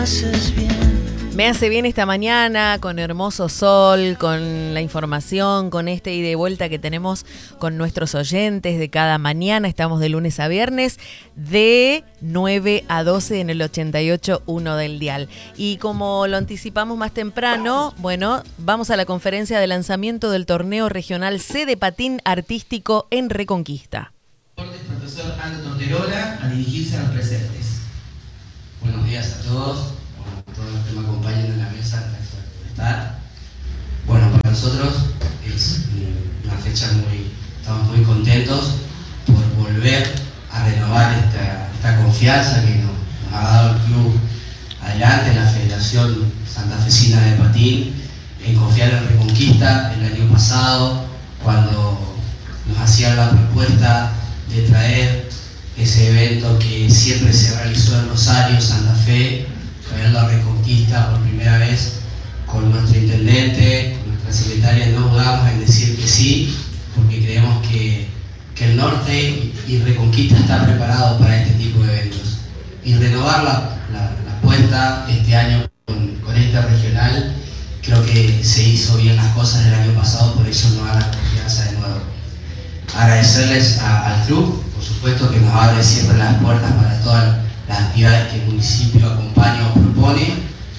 haces bien. Me hace bien esta mañana, con hermoso sol, con la información, con este ida y vuelta que tenemos con nuestros oyentes de cada mañana. Estamos de lunes a viernes, de 9 a 12 en el 88.1 del dial. Y como lo anticipamos más temprano, bueno, vamos a la conferencia de lanzamiento del torneo regional C de patín artístico en Reconquista. Profesor Aldo Torterola, a dirigirse a los presentes. Buenos días a todos. Todos los que me acompañan en la mesa, gracias por estar. Bueno, para nosotros es una fecha estamos muy contentos por volver a renovar esta confianza que nos ha dado el club adelante, la Federación Santafesina de Patín, en confiar en Reconquista el año pasado, cuando nos hacían la propuesta de traer ese evento que siempre se realizó en Rosario, Santa Fe, traerlo a Reconquista por primera vez con nuestro intendente, con nuestra secretaria. No dudamos en decir que sí, porque creemos que el norte y Reconquista está preparado para este tipo de eventos. Y renovar la apuesta este año con este regional, creo que se hizo bien las cosas del año pasado, por eso nos da la confianza de nuevo. Agradecerles al club, por supuesto, que nos abre siempre las puertas para todas las actividades que el municipio acompaña o propone,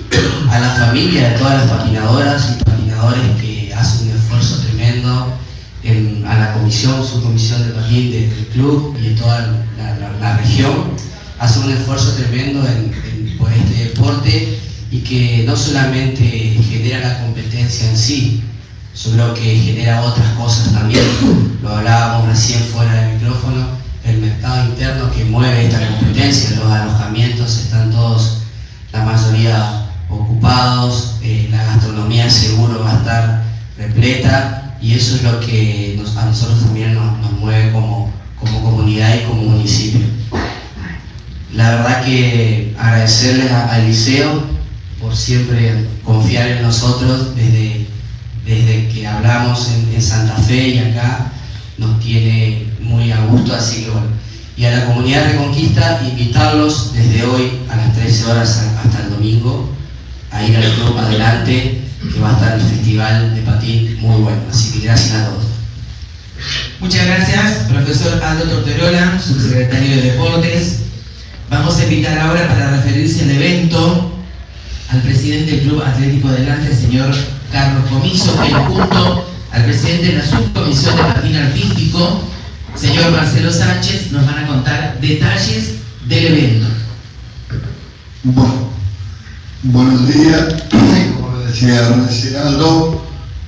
a la familia de todas las patinadoras y patinadores que hacen un esfuerzo tremendo, a la subcomisión de patín del club y de toda la región, hace un esfuerzo tremendo por este deporte, y que no solamente genera la competencia en sí, yo creo que genera otras cosas también. Lo hablábamos recién fuera del micrófono, el mercado interno que mueve esta competencia. Los alojamientos están todos, la mayoría ocupados, la gastronomía seguro va a estar repleta, y eso es lo que a nosotros también nos mueve como comunidad y como municipio. La verdad que agradecerles al liceo por siempre confiar en nosotros desde que hablamos en Santa Fe, y acá nos tiene muy a gusto, así que bueno. Y a la comunidad de Reconquista, invitarlos desde hoy a las 13 horas hasta el domingo a ir al club adelante, que va a estar el festival de patín muy bueno. Así que gracias a todos. Muchas gracias, profesor Aldo Torterola, subsecretario de Deportes. Vamos a invitar ahora, para referirse al evento, al presidente del Club Atlético Adelante, el señor Carlos Comiso, que junto al presidente de la subcomisión de patín artístico, señor Marcelo Sánchez, nos van a contar detalles del evento. Bueno, buenos días. Como decía Aldo,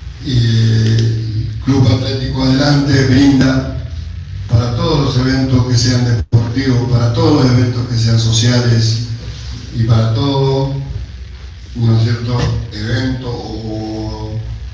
el Club Atlético Adelante brinda para todos los eventos que sean deportivos, para todos los eventos que sean sociales, y para todo, ¿no es cierto?, evento o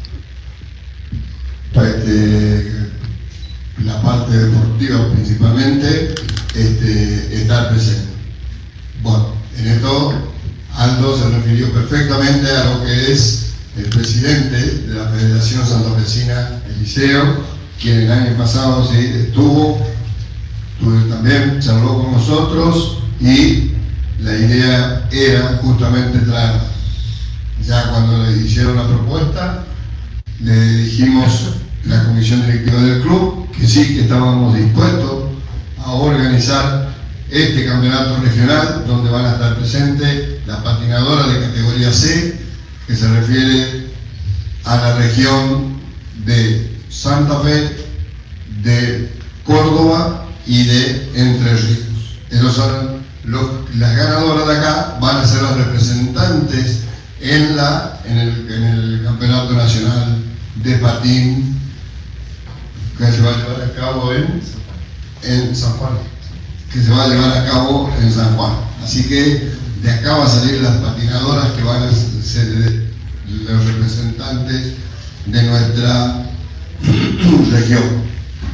la parte deportiva principalmente, estar presente. Bueno, en esto Aldo se refirió perfectamente a lo que es el presidente de la Federación Santafesina, el liceo, quien el año pasado sí estuvo también, charló con nosotros, y la idea era justamente traer. Ya cuando le hicieron la propuesta, le dijimos la comisión directiva del club que sí, que estábamos dispuestos a organizar este campeonato regional, donde van a estar presentes las patinadoras de categoría C, que se refiere a la región de Santa Fe, de Córdoba y de Entre Ríos. Esos son las ganadoras de acá, van a ser las representantes en el campeonato nacional de patín, que se va a llevar a cabo en San Juan, Así que de acá van a salir las patinadoras que van a ser los representantes de nuestra región.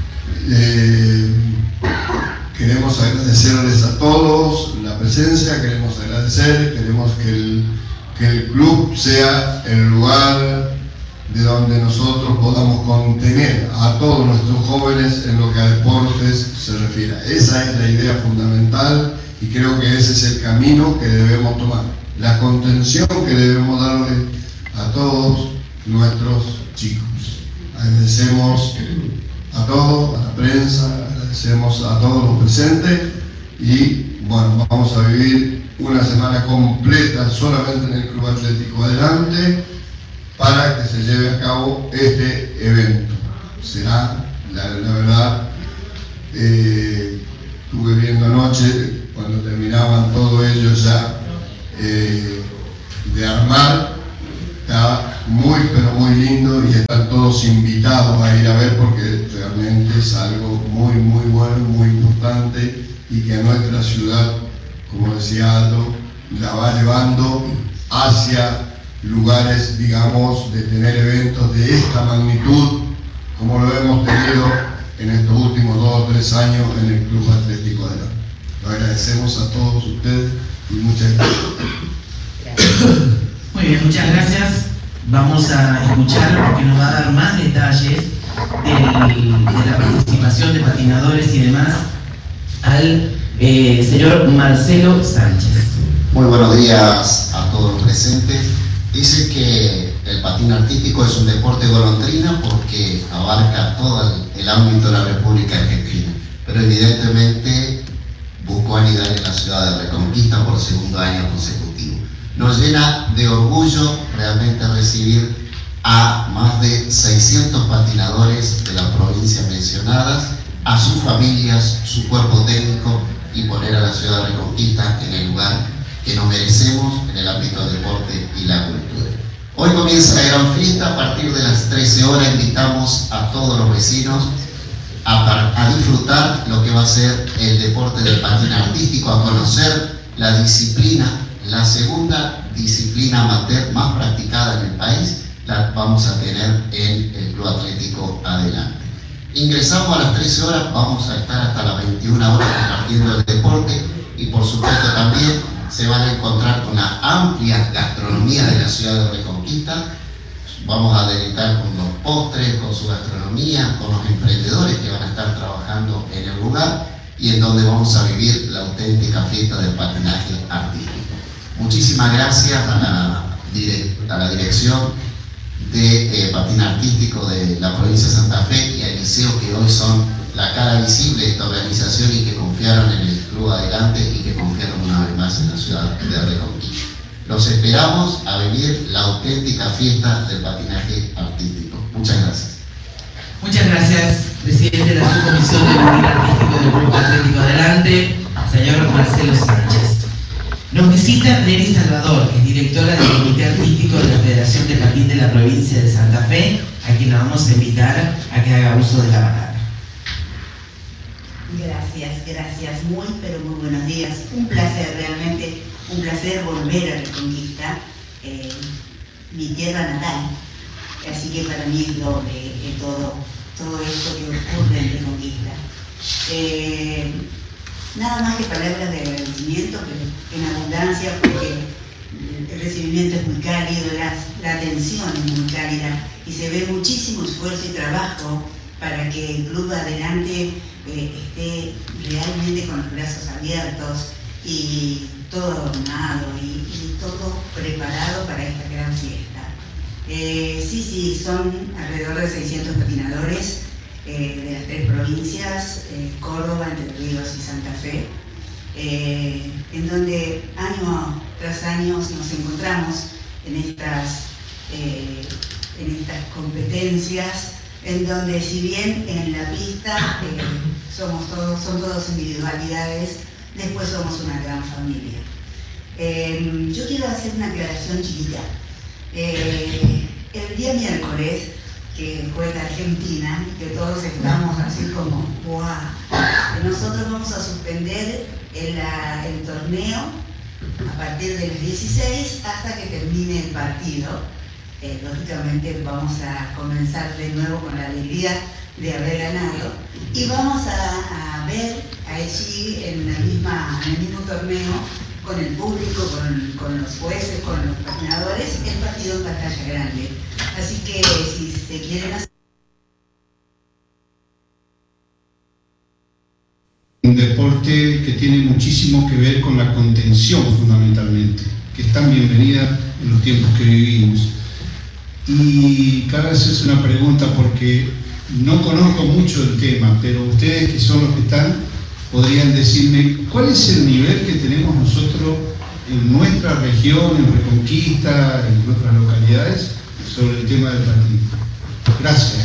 Queremos agradecerles a todos la presencia, queremos que el club sea el lugar de donde nosotros podamos contener a todos nuestros jóvenes en lo que a deportes se refiere. Esa es la idea fundamental, y creo que ese es el camino que debemos tomar. la contención que debemos darle a todos nuestros chicos. Agradecemos a todos, a la prensa, agradecemos a todos los presentes y bueno, vamos a vivir una semana completa solamente en el Club Atlético Adelante para que se lleve a cabo este evento. Será, la verdad, estuve viendo anoche cuando terminaban todo ello ya de armar, está muy pero muy lindo y están todos invitados a ir a ver porque realmente es algo muy bueno, muy importante y que a nuestra ciudad, como decía Aldo, la va llevando hacia lugares, digamos, de tener eventos de esta magnitud como lo hemos tenido en estos últimos 2 o 3 años en el Club Atlético Adelante. Lo agradecemos a todos ustedes y muchas gracias. Muy bien, muchas gracias. Vamos a escuchar porque nos va a dar más detalles de la participación de patinadores y demás al señor Marcelo Sánchez. Muy buenos días a todos los presentes. Dice que el patín artístico es un deporte golondrina porque abarca todo el ámbito de la República Argentina, pero evidentemente buscó anidar en la ciudad de Reconquista por 2º año consecutivo. Nos llena de orgullo realmente recibir a más de 600 patinadores de las provincias mencionadas, a sus familias, su cuerpo técnico y poner a la ciudad de Reconquista en el lugar que nos merecemos en el ámbito del deporte y la cultura. Hoy comienza la gran fiesta. A partir de las 13 horas invitamos a todos los vecinos a disfrutar lo que va a ser el deporte del patín artístico, a conocer la disciplina, la segunda disciplina amateur más practicada en el país, la vamos a tener en el Club Atlético Adelante. Ingresamos a las 13 horas, vamos a estar hasta las 21 horas compartiendo el deporte y por supuesto también se van a encontrar con la amplia gastronomía de la ciudad de Reconquista. Vamos a deleitar con los postres, con su gastronomía, con los emprendedores que van a estar trabajando en el lugar y en donde vamos a vivir la auténtica fiesta del patinaje artístico. Muchísimas gracias a la dirección de patín artístico de la provincia de Santa Fe y al liceo, que hoy son la cara visible de esta organización y que confiaron en el Club Adelante y que confiaron una vez más en la ciudad de Reconquista. Los esperamos a vivir la auténtica fiesta del patinaje artístico. Muchas gracias. Muchas gracias, presidente de la Subcomisión de Patín Artístico del Club Atlético Adelante, señor Marcelo Sánchez. Nos visita Nelly Salvador, que es directora del Comité Artístico de la Federación de Patín de la provincia de Santa Fe, a quien la vamos a invitar a que haga uso de la palabra. Gracias, muy pero muy buenos días. Un placer, realmente un placer volver a Reconquista, mi tierra natal, así que para mí es doble todo esto que ocurre en Reconquista. Nada más que palabras de agradecimiento, pero en abundancia, porque el recibimiento es muy cálido, la atención es muy cálida y se ve muchísimo esfuerzo y trabajo para que el Club Adelante esté realmente con los brazos abiertos y todo armado y todo preparado para esta gran fiesta. Sí, son alrededor de 600 patinadores de las 3 provincias, Córdoba, Entre Ríos y Santa Fe, en donde año tras año nos encontramos en estas competencias, en donde si bien en la pista son todos individualidades, después somos una gran familia. Yo quiero hacer una aclaración chiquita. El día miércoles, que juega Argentina, que todos estamos así como ¡guau! Nosotros vamos a suspender el torneo a partir de las 16 hasta que termine el partido. Lógicamente vamos a comenzar de nuevo con la alegría de haber ganado y vamos a ver allí en el mismo torneo, con el público, con los jueces, con los patinadores, el partido en pantalla grande. Así que si se quieren hacer... Un deporte que tiene muchísimo que ver con la contención fundamentalmente. que es tan bienvenida en los tiempos que vivimos. Y cabe hacerse una pregunta porque no conozco mucho el tema, pero ustedes que son los que están, podrían decirme cuál es el nivel que tenemos nosotros en nuestra región, en Reconquista, en nuestras localidades, sobre el tema del patín. Gracias.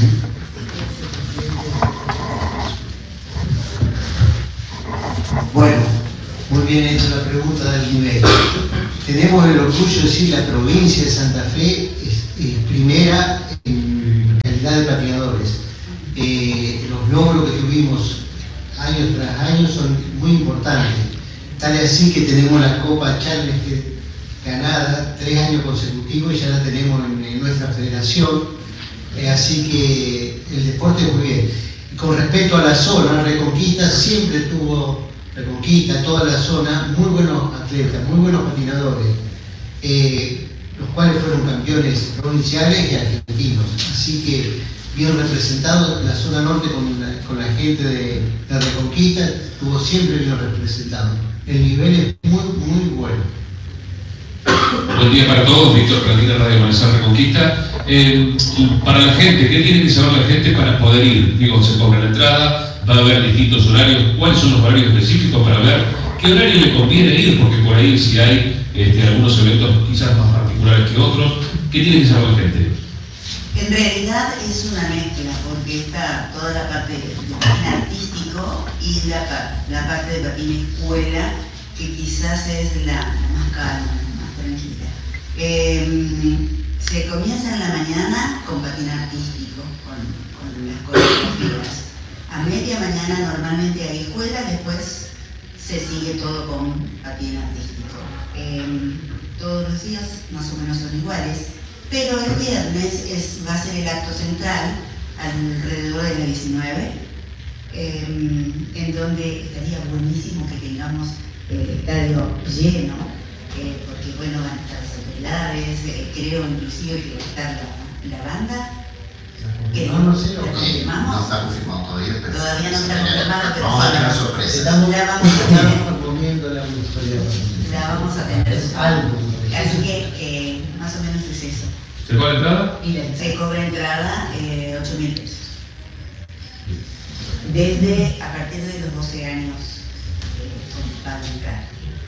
Bueno, muy bien hecha la pregunta del nivel. Tenemos el orgullo de decir que la provincia de Santa Fe es primera en calidad de patinadores. Los logros que tuvimos año tras año son muy importantes. Tal es así que tenemos la Copa Charles ganada 3 años consecutivos y ya la tenemos en nuestra federación. Así que el deporte es muy bien. Con respecto a la zona, Reconquista siempre tuvo, Reconquista, toda la zona, muy buenos atletas, muy buenos patinadores, los cuales fueron campeones provinciales y argentinos. Así que bien representado la zona norte con la gente de Reconquista, estuvo siempre bien representado. El nivel es muy, muy bueno. Buen día para todos, Víctor Platina, Radio Manesar Reconquista. Para la gente, ¿qué tiene que saber la gente para poder ir? Digo, se cobra la entrada, va a haber distintos horarios. ¿Cuáles son los horarios específicos para ver qué horario le conviene ir? Porque por ahí si hay algunos eventos quizás más particulares que otros, ¿qué tiene que saber la gente? En realidad es una mezcla, porque está toda la parte de patín artístico y la parte de patín escuela, que quizás es la más calma, la más tranquila. Se comienza en la mañana con patín artístico, con las coreografías. A media mañana normalmente hay escuela, después se sigue todo con patín artístico. Todos los días más o menos son iguales, pero el viernes va a ser el acto central alrededor de las 19, en donde estaría buenísimo que tengamos el estadio lleno, porque bueno, van a estar celulares, creo inclusive que va a estar la banda. No sé, ¿La confirmamos? no está confirmado todavía, pero todavía no está confirmado, pero vamos a tener sorpresas. la vamos proponiendo la municipalidad. La vamos a tener. Así que más o menos es eso. ¿Se cobra entrada? Se cobra entrada 8.000 pesos. Desde a partir de los 12 años para entrar.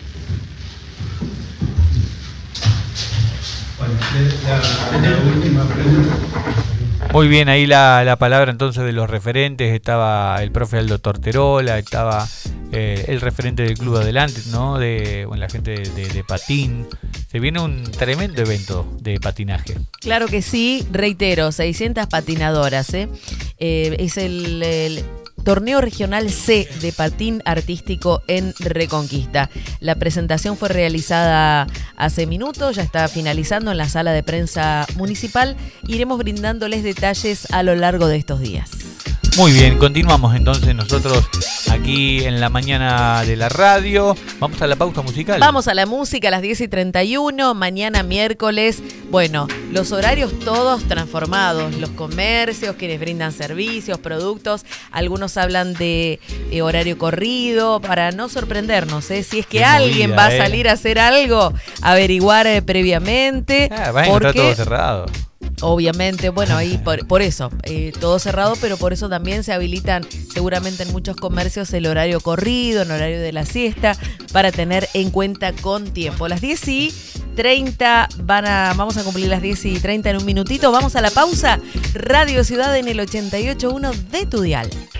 Bueno, la última pregunta. Muy bien, ahí la palabra entonces de los referentes. Estaba el profe Aldo Torterola, estaba el referente del Club Adelante, ¿no? La gente de patín. Se viene un tremendo evento de patinaje. Claro que sí, reitero, 600 patinadoras. Es el Torneo Regional C de patín artístico en Reconquista. La presentación fue realizada hace minutos, ya está finalizando en la sala de prensa municipal. Iremos brindándoles detalles a lo largo de estos días. Muy bien, continuamos entonces nosotros aquí en la mañana de la radio. Vamos a la pausa musical. Vamos a la música a las 10:31, mañana miércoles. Bueno, los horarios todos transformados, los comercios, quienes brindan servicios, productos, algunos hablan de horario corrido, para no sorprendernos, si es que alguien va a salir a hacer algo, averiguar previamente. Va a encontrar todo cerrado. Obviamente, bueno, ahí por eso, todo cerrado, pero por eso también se habilitan seguramente en muchos comercios el horario corrido, en horario de la siesta, para tener en cuenta con tiempo. Las 10:30 vamos a cumplir las 10:30 en un minutito. Vamos a la pausa. Radio Ciudad en el 88.1 de tu dial.